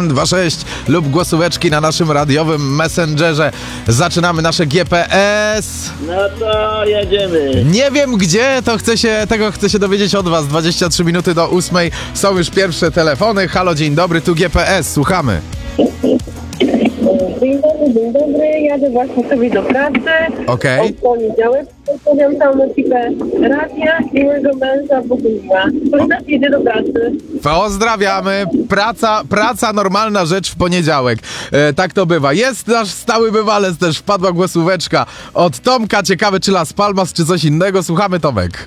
726 lub głosóweczki na naszym radiowym Messengerze. Zaczynamy nasze GPS. No to jedziemy. Nie wiem gdzie, tego chcę się dowiedzieć od was. 23 minuty do 8. Są już pierwsze telefony. Halo, dzień dobry, tu GPS, słuchamy. Dzień dobry, jadę właśnie sobie do pracy. Okej. Od poniedziałek pozdrawiam całą ekipę radia i mojego męża Bogumiła. Ponieważ jedzie do pracy. Pozdrawiamy. Praca normalna rzecz w poniedziałek. Tak to bywa. Jest nasz stały bywalec też, wpadła głosóweczka od Tomka. Ciekawe czy Las Palmas, czy coś innego. Słuchamy, Tomek.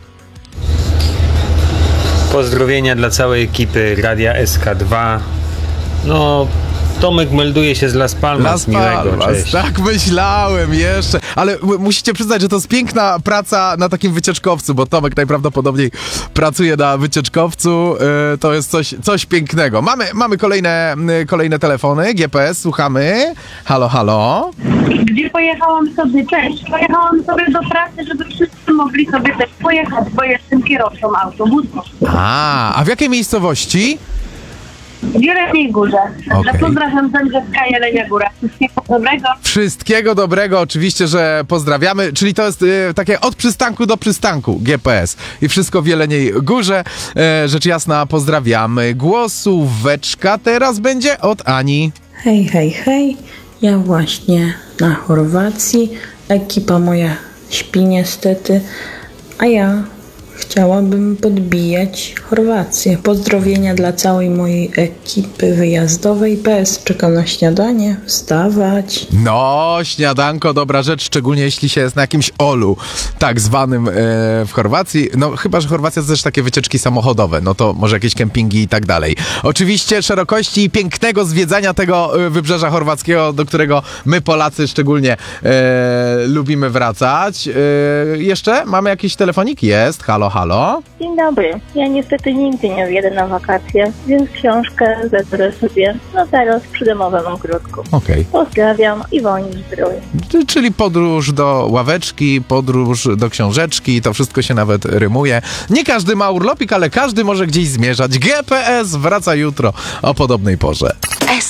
Pozdrowienia dla całej ekipy Radia SK2. No, Tomek melduje się z Las Palmas. Miłego, cześć. Tak myślałem jeszcze. Ale musicie przyznać, że to jest piękna praca na takim wycieczkowcu, bo Tomek najprawdopodobniej pracuje na wycieczkowcu. To jest coś pięknego. Mamy kolejne telefony. GPS, słuchamy. Halo, halo. Gdzie pojechałam sobie, pojechałam sobie do pracy, żeby wszyscy mogli sobie też pojechać, bo jestem kierowcą autobusu. A w jakiej miejscowości? W Jeleniej Górze. Okej. Pozdrawiam Zędrzewska, Jelenia Góra. Wszystkiego dobrego. Wszystkiego dobrego, oczywiście, że pozdrawiamy. Czyli to jest takie od przystanku do przystanku GPS. I wszystko w Jeleniej Górze. Rzecz jasna, pozdrawiamy. Głosóweczka teraz będzie od Ani. Hej. Ja właśnie na Chorwacji. Ekipa moja śpi niestety, a ja chciałabym podbijać Chorwację. Pozdrowienia dla całej mojej ekipy wyjazdowej. PS, czekam na śniadanie. Wstawać. No, śniadanko, dobra rzecz, szczególnie jeśli się jest na jakimś olu tak zwanym w Chorwacji. No chyba, że Chorwacja to też takie wycieczki samochodowe, no to może jakieś kempingi i tak dalej. Oczywiście szerokości i pięknego zwiedzania tego wybrzeża chorwackiego, do którego my Polacy szczególnie lubimy wracać. Jeszcze mamy jakiś telefonik? Jest, halo. Dzień dobry. Ja niestety nigdy nie jedę na wakacje, więc książkę zebrę sobie teraz przy domowym ogródku. Okej. Pozdrawiam i wolni zdrowie. Czyli podróż do ławeczki, podróż do książeczki, to wszystko się nawet rymuje. Nie każdy ma urlopik, ale każdy może gdzieś zmierzać. GPS wraca jutro o podobnej porze.